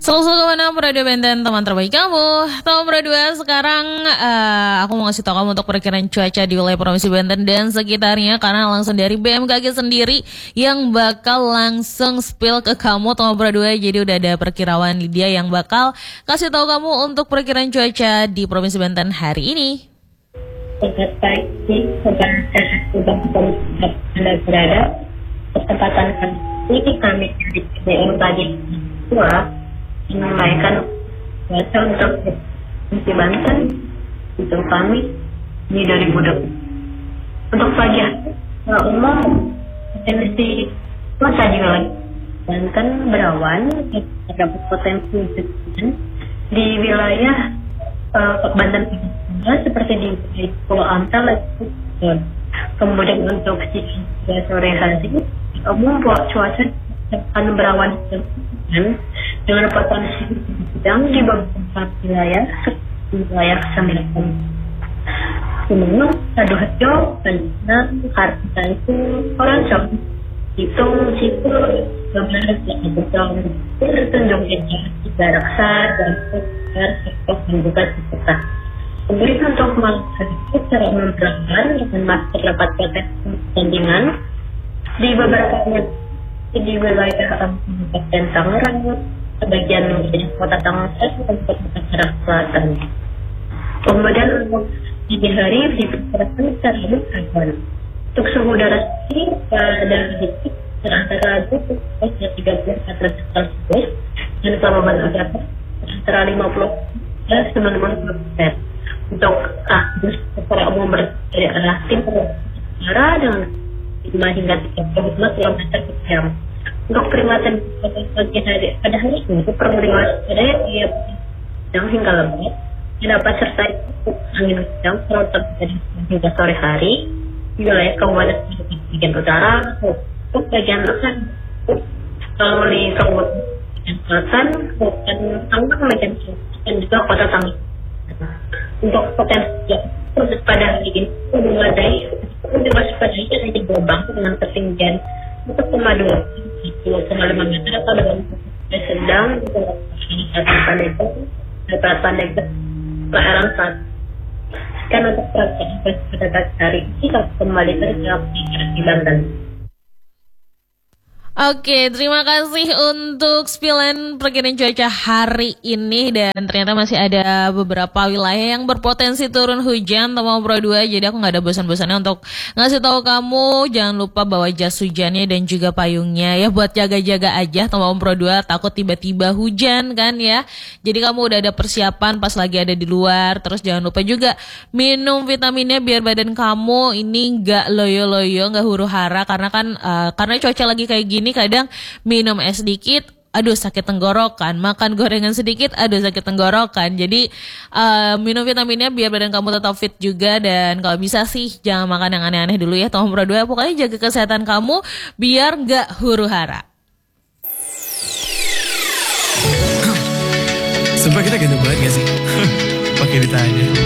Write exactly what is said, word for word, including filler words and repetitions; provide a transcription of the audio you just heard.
Selalu kemana Radio Benten, teman terbaik kamu. Tahun dua sekarang uh, aku mau ngasih tau kamu untuk perkiraan cuaca di wilayah Provinsi Banten dan sekitarnya, karena langsung dari B M K G sendiri yang bakal langsung spill ke kamu tahun dua. Jadi udah ada perkiraan Lydia yang bakal kasih tahu kamu untuk perkiraan cuaca di Provinsi Banten hari ini. Selamat pagi, sobat sehat sudah Anda berada. Kesempatan kali ini kami dari B M K G dua menyampaikan cuaca untuk Provinsi Banten untuk kami di dua ribu dua puluh. Untuk pagi hari secara umum potensi cuaca di wilayah Banten berawan, terdapat potensi hujan di wilayah uh, Banten seperti di Pulau Ampel. Kemudian untuk siang sore hari umum cuaca akan berawan dan dengan potensi sedang di beberapa wilayah seperti wilayah sembilan Gunung, Sidoarjo, Banten, Karta itu Koronco, Hitung, Cipul, Beberapa Beberapa Tanjung Eja, Garaksa, dan Sekitar, Sektor, dan juga Jakarta. Kemudian untuk malam hari secara memperlahan dengan masih terdapat potensi pertandingan di beberapa di wilayah Kabupaten Tangerang, sebagian wilayah Kota Tangerang, dan Kota Selatan. Kemudian untuk dini hari diperkirakan secara berawan. Untuk suhu udara tinggi pada hari ini antara dua puluh hingga tiga puluh empat derajat Celcius dan kelembaban udara antara lima puluh hingga sembilan puluh persen. Untuk arus secara umum dari arah timur utara dengan lima hingga tiga puluh lima kilometer per jam. Untuk peringatan pagi hari pada hari ini peringatan pada dia sedang hingga lebat dapat serta angin kencang selalu terjadi hingga sore hari di wilayah Kabupaten bagian utara untuk bagian selatan melalui Kabupaten Selatan, Kabupaten Tangerang, bagian dan juga Kota Tangerang. Untuk potensi pada hari ini memadai untuk waspadai ada gelombang dengan ketinggian satu koma dua dua koma lima meter atau dengan sedang untuk pandai dapat pandai keadaan saat kan untuk perhatian pada hari ini kembali terjadi di Banten. Oke, terima kasih untuk spillan perkiraan cuaca hari ini, dan ternyata masih ada beberapa wilayah yang berpotensi turun hujan teman Pro dua. Jadi aku nggak ada bosan-bosannya untuk ngasih tahu kamu jangan lupa bawa jas hujannya dan juga payungnya ya, buat jaga-jaga aja teman Pro dua, takut tiba-tiba hujan kan ya. Jadi kamu udah ada persiapan pas lagi ada di luar. Terus jangan lupa juga minum vitaminnya biar badan kamu ini nggak loyo-loyo, nggak huru hara, karena kan uh, karena cuaca lagi kayak gini. Ini kadang minum es sedikit, aduh sakit tenggorokan, makan gorengan sedikit, aduh sakit tenggorokan. Jadi uh, minum vitaminnya biar badan kamu tetap fit juga, dan kalau bisa sih jangan makan yang aneh-aneh dulu ya teman Pro dua. Pokoknya jaga kesehatan kamu biar nggak huru hara. Sumpah kita ganteng banget gak sih? Pakai ditanya.